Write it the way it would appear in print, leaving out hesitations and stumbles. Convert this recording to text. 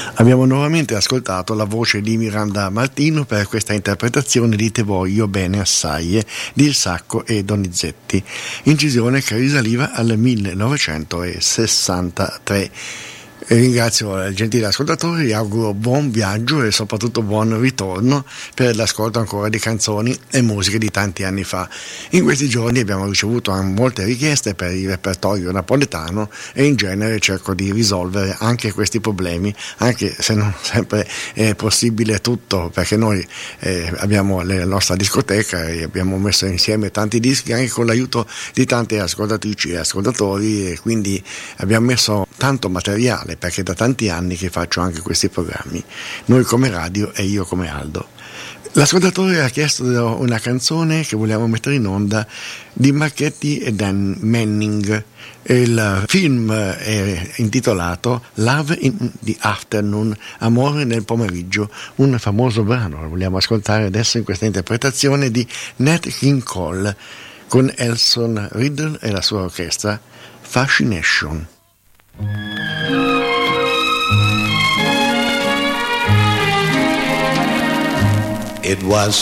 Abbiamo nuovamente ascoltato la voce di Miranda Martino per questa interpretazione di Te voglio bene assai di Il Sacco e Donizetti, incisione che risaliva al 1963. Ringrazio il gentile ascoltatore, gli auguro buon viaggio e soprattutto buon ritorno per l'ascolto ancora di canzoni e musiche di tanti anni fa. In questi giorni abbiamo ricevuto molte richieste per il repertorio napoletano e in genere cerco di risolvere anche questi problemi, anche se non sempre è possibile tutto, perché noi abbiamo la nostra discoteca e abbiamo messo insieme tanti dischi anche con l'aiuto di tante ascoltatrici e ascoltatori, e quindi abbiamo messo tanto materiale, perché da tanti anni che faccio anche questi programmi, noi come radio e io come Aldo. L'ascoltatore ha chiesto una canzone che vogliamo mettere in onda di Marchetti e Dan Manning. Il film è intitolato Love in the Afternoon, Amore nel pomeriggio, un famoso brano. Lo vogliamo ascoltare adesso in questa interpretazione di Nat King Cole con Elson Riddle e la sua orchestra Fascination. It was